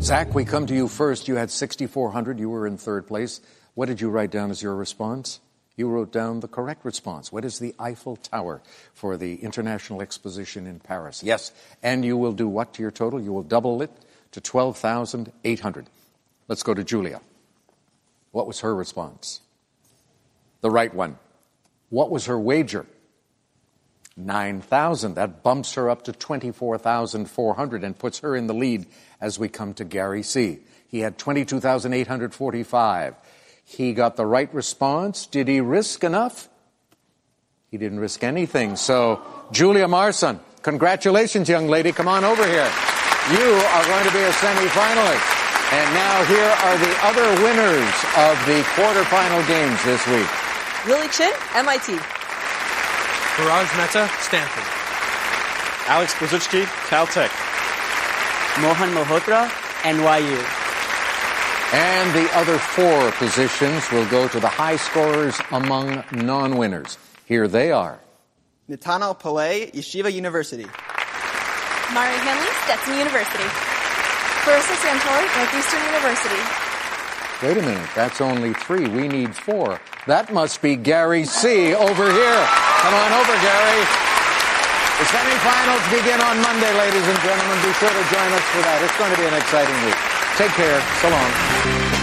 Zach, we come to you first. You had 6,400. You were in third place. What did you write down as your response? You wrote down the correct response. What is the Eiffel Tower for the International Exposition in Paris? Yes. And you will do what to your total? You will double it to 12,800. Let's go to Julia. What was her response? The right one. What was her wager? 9,000. That bumps her up to 24,400 and puts her in the lead as we come to Gary C. He had 22,845. He got the right response. Did he risk enough? He didn't risk anything. So, Julia Marson, congratulations, young lady. Come on over here. You are going to be a semifinalist. And now here are the other winners of the quarterfinal games this week. Lily Chin, MIT. Viraj Mehta, Stanford. Alex Blazutski, Caltech. Mohan Malhotra, NYU. And the other four positions will go to the high scorers among non-winners. Here they are. Nathaniel Pillay, Yeshiva University. Mari Hanley, Stetson University. Carissa Santori, Northeastern University. Wait a minute, that's only three. We need four. That must be Gary C. over here. Come on over, Gary. The semifinals begin on Monday, ladies and gentlemen. Be sure to join us for that. It's going to be an exciting week. Take care. So long.